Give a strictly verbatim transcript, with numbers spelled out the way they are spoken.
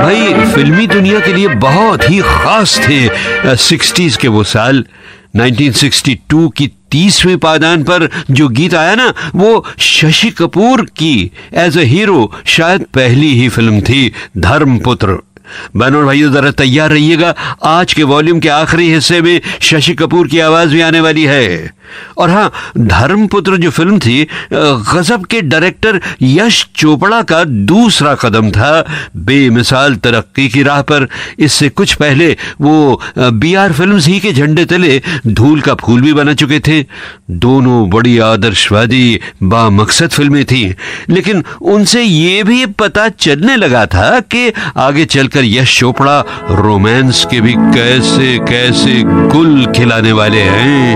भाई फिल्मी दुनिया के लिए बहुत ही खास थे सिक्सटीज के वो साल। नाइनटीन सिक्सटी टू की तीसवें पायदान पर जो गीत आया ना, वो शशि कपूर की एज ए हीरो शायद पहली ही फिल्म थी, धर्मपुत्र। बहनों और भाइयों, जरा तैयार रहिएगा, आज के वॉल्यूम के आखिरी हिस्से में शशि कपूर की आवाज भी आने वाली है। और हाँ, धर्मपुत्र जो फिल्म थी, गजब के डायरेक्टर यश चोपड़ा का दूसरा कदम था बेमिसाल तरक्की की राह पर। इससे कुछ पहले वो बी आर फिल्म्स ही के झंडे तले धूल का फूल भी बना चुके थे। दोनों बड़ी आदर्शवादी बामकसद फिल्में थी, लेकिन उनसे ये भी पता चलने लगा था कि आगे चलकर यश चोपड़ा रोमांस के भी कैसे कैसे गुल खिलाने वाले हैं।